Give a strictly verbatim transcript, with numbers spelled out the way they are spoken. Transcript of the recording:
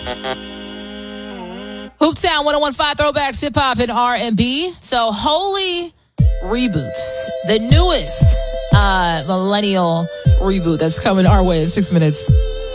Hooptown one oh one point five Throwbacks, Hip Hop, and R and B. So, Holy reboots. The newest uh, millennial reboot that's coming our way in six minutes.